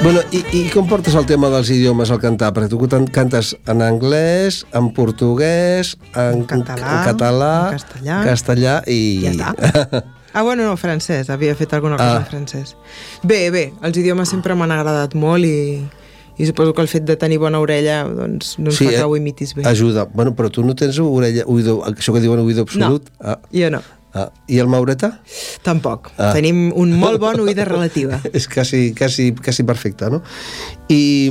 Bueno, i com portes el tema dels idiomes al cantar? Perquè tu cantes en anglès, en portuguès, en català, en castellà i... Ja està. Bueno, no, francès. Havia fet alguna cosa en francès. Bé, els idiomes sempre m'han agradat molt i suposo que el fet de tenir bona orella doncs no em fa que ho imitis bé. Ajuda. Bueno, però tu no tens orella, això que diuen oïdo absolut? No, jo no. I el Maureta? Tampoc. Tenim un molt bon oïda relativa. És quasi perfecte, no? I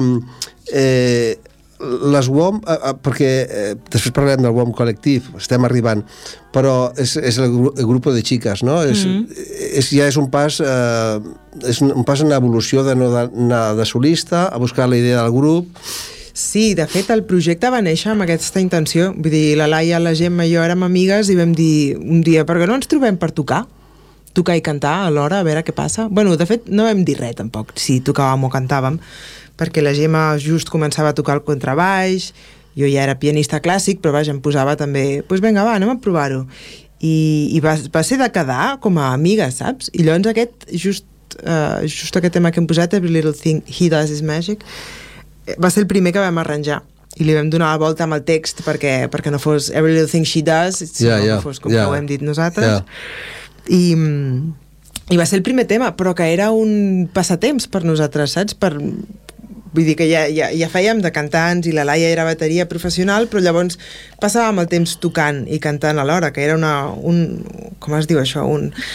les WOM, perquè després parlarem del WOM col·lectiu, estem arribant, però és el grup de xiques, no? Ja és un pas en evolució d'anar de solista a buscar la idea del grup. Sí, de fet el projecte va néixer amb aquesta intenció, vull dir, la Laia, la Gemma i jo érem amigues i vam dir un dia, per què no ens trobem per tocar i cantar alhora, a veure què passa? Bueno, de fet no vam dir res tampoc, si tocàvem o cantàvem, perquè la Gemma just començava a tocar el contrabaix, jo ja era pianista clàssic, però vaja, em posava també, doncs vinga, va, anem a provar-ho. I va ser de quedar com a amigues, saps? I llavors just aquest tema que hem posat, Every Little Thing He Does Is Magic, va ser el primer que vam arranjar i li vam donar la volta amb el text perquè no fos Every Little Thing She Does, sinó que fos com ho hem dit nosaltres. I va ser el primer tema, però que era un passatemps per nosaltres, saps? Vull dir que ja fèiem de cantants i la Laia era bateria professional, però llavors passàvem el temps tocant i cantant alhora, que era com es diu això?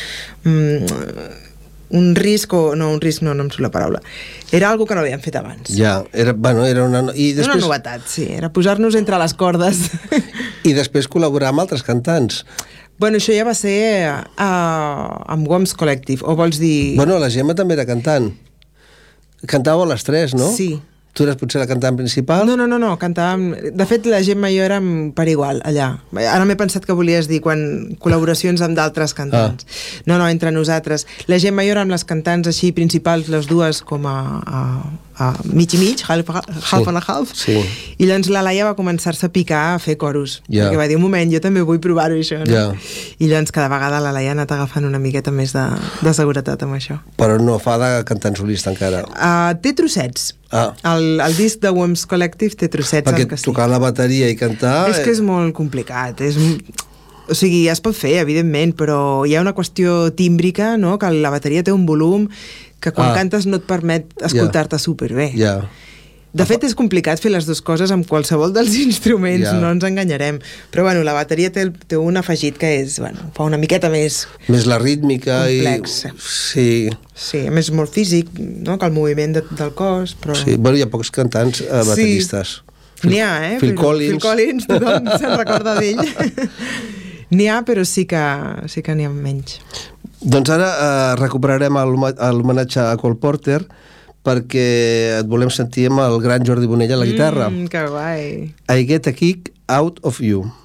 Un risc, no em surt la paraula. Era algo que no havíem fet abans. Era una... Era una novetat, sí. Era posar-nos entre les cordes. I després col·laborar amb altres cantants. Bueno, això ja va ser amb WOMS Collective, o vols dir... Bueno, la Gemma també era cantant. Cantàveu les tres, no? Sí. Tu eres potser la cantant principal? No, cantàvem... De fet, la Gemma i jo érem per igual, allà. Ara m'he pensat que volies dir col·laboracions amb d'altres cantants. No, entre nosaltres. La Gemma i jo érem les cantants així principals, les dues com a mig i mig, half and a half. Sí. I llavors la Laia va començar-se a picar a fer coros. Perquè va dir, un moment, jo també vull provar-ho, això. No? I llavors cada vegada la Laia ha anat agafant una miqueta més de seguretat amb això. Però no fa de cantant solista encara? Té trossets. El disc de WOMS Collective té trossets. Perquè tocar la bateria i cantar... És que és molt complicat. O sigui, ja es pot fer, evidentment, però hi ha una qüestió tímbrica, no? Que la bateria té un volum que quan cantes no et permet escoltar-te superbé. De fet, és complicat fer les dues coses amb qualsevol dels instruments, no ens enganyarem. Però, bueno, la bateria té un afegit que és, fa una miqueta més... Més la rítmica complex. Sí, a més molt físic, no?, que el moviment del cos, però... Sí, bueno, hi ha pocs cantants bateristes. N'hi ha, Phil Collins. Phil Collins, tothom se'n recorda d'ell. N'hi ha, però sí que n'hi ha menys. Doncs ara recuperarem l'homenatge a Cole Porter, perquè et volem sentir amb el gran Jordi Bonella a la guitarra. Que guai. I Get a Kick Out of You.